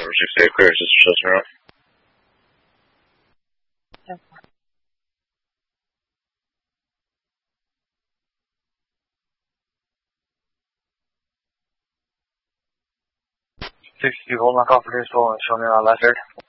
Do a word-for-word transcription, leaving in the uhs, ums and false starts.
Number six eight, clear, Sister Chestnut Road. sixty-two, hold my call for this one, show me on left third.